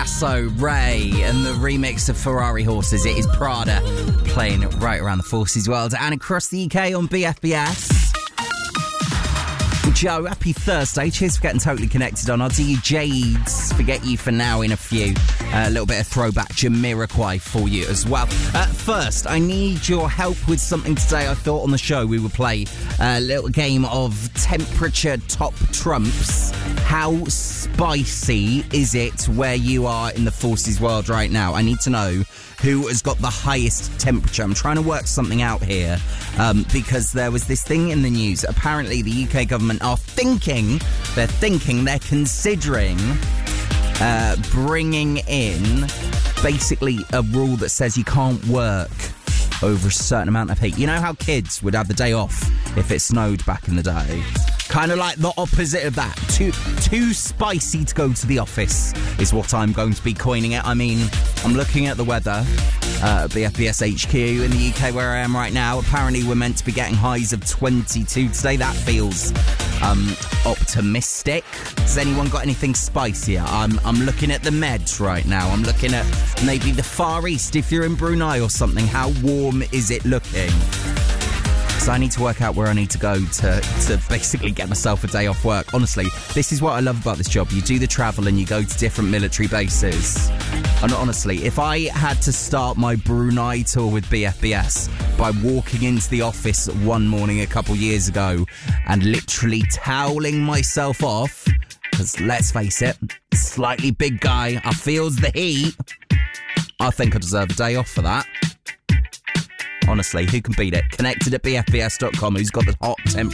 Picasso, Ray, and the remix of Ferrari Horses. It is Prada playing right around the Forces world and across the UK on BFBS. Joe, happy Thursday. Cheers for getting totally connected on. I'll do you Jades. Forget you for now in a few. A little bit of throwback Jamiroquai for you as well. First, I need your help with something today. I thought on the show we would play a little game of temperature top trumps. How spicy is it where you are in the Forces world right now? I need to know who has got the highest temperature. I'm trying to work something out here because there was this thing in the news. Apparently the UK government are they're considering bringing in basically a rule that says you can't work over a certain amount of heat. You know how kids would have the day off if it snowed back in the day? Kind of like the opposite of that. Too spicy to go to the office is what I'm going to be coining it. I mean, I'm looking at the weather, BFBS HQ in the UK where I am right now. Apparently we're meant to be getting highs of 22 today. That feels optimistic. Has anyone got anything spicier? I'm looking at the Med right now. I'm looking at maybe the Far East if you're in Brunei or something. How warm is it looking? So I need to work out where I need to go to basically get myself a day off work. Honestly, this is what I love about this job. You do the travel and you go to different military bases. And honestly, if I had to start my Brunei tour with BFBS by walking into the office one morning a couple years ago and literally toweling myself off, because let's face it, slightly big guy, I feels the heat, I think I deserve a day off for that. Honestly, who can beat it? Connected at bfbs.com. Who's got the hot temperature?